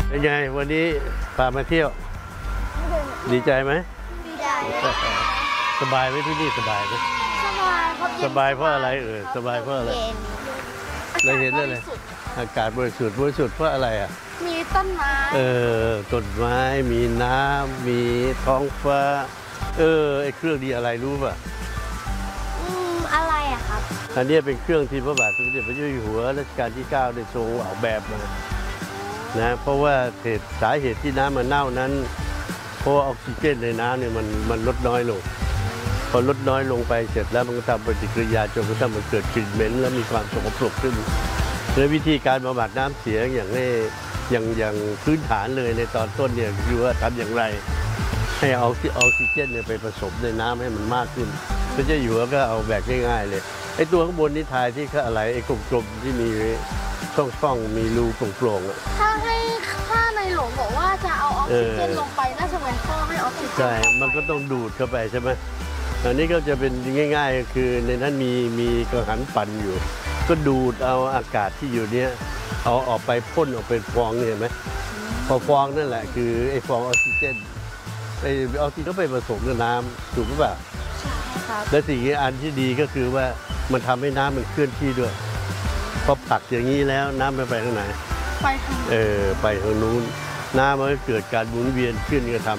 เป็นไงวันนี้พามาเที่ยวดีใจไหมดีใจสบายไหมที่นี่สบายไหมสบายครับสบายเพราะอะไรสบายเพราะอะไรเย็นเราเห็นได้เลยอากาศบริสุทธิ์เพราะอะไรอ่ะมีต้นไม้ต้นไม้มีน้ำมีท้องฟ้าไอ้เครื่องดีอะไรรู้ป่ะอะไรอะครับอันนี้เป็นเครื่องที่พระบาทสมเด็จพระเจ้าอยู่หัวรัชกาลที่ 9 ได้ทรงออกแบบมานะเพราะว่าสาเหตุที่น้ำมันเน่านั้นเพราะว่าออกซิเจนในน้ำเนี่ยมันลดน้อยลงพอลดน้อยลงไปเสร็จแล้วมันก็ทำปฏิกิริยาจนกระทั่งมันเกิดกลิ่นเหม็นแล้วมีความสกปรกขึ้นและวิธีการบำบัดน้ำเสียอย่างพื้นฐานเลยในตอนต้นเนี่ยคือว่าทำอย่างไรให้เอาออกซิเจนเนี่ยไปผสมในน้ำให้มันมากขึ้นพระเจ้าอยู่หัวก็เอาแบบง่ายๆเลยไอ้ตัวข้างบนนี่ทายที่เขาอะไรไอ้กลมๆที่มีช่องมีรูโปร่งๆถ้าในหลวงบอกว่าจะเอาออกซิเจนลงไปน่าจะเป็นท่อให้ออกซิเจนใช่ มันก็ต้องดูดเข้าไปใช่ไหมอันนี้ก็จะเป็นง่ายๆก็คือในนั้นมีกังหันปั่นอยู่ ก็ดูดเอาอากาศที่อยู่เนี้ยเอาออกไปพ่นออกเป็นฟองเนี่ยเห็นไหมพอฟองนั่นแหละคือไอ้ฟองออกซิเจนไอ้ออกซิเจนก็ไปผสมกับน้ำถูกหรือเปล่าใช่ครับและสิ่งอันที่ดีก็คือว่ามันทำให้น้ำมันเคลื่อนที่ด้วยพอผลักอย่างนี้แล้วน้ำไปทางไหนไปทางไปทางนู้นน้ำมันก็เกิดการหมุนเวียนขึ้นก็ทำ